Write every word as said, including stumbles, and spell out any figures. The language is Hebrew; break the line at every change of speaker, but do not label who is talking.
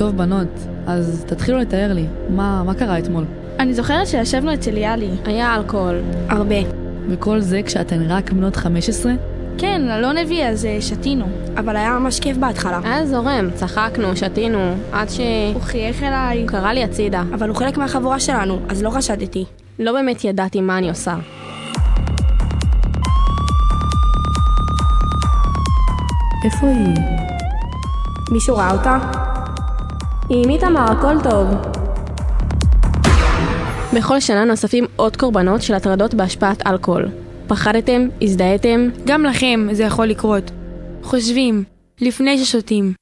טוב בנות, אז תתחילו לתאר לי, מה, מה קרה אתמול?
אני זוכרת שישבנו אצל יאלי.
היה אלכוהול.
הרבה.
וכל זה כשאתן רק בנות חמש עשרה?
כן, לא נביא, אז שתינו.
אבל היה ממש כיף בהתחלה.
היה זורם, צחקנו, שתינו, עד ש...
הוא חייך אליי.
הוא קרא לי הצידה.
אבל הוא חלק מהחבורה שלנו, אז לא חשדתי.
לא באמת ידעתי מה אני עושה.
איפה היא?
מישהו ראה אותה?
היא עם איתמר, הכל טוב. בכל שנה נוספים עוד קורבנות של הטרדות בהשפעת אלכוהול. פחדתם? הזדהיתם?
גם לכם זה יכול לקרות. חושבים, לפני ששותים.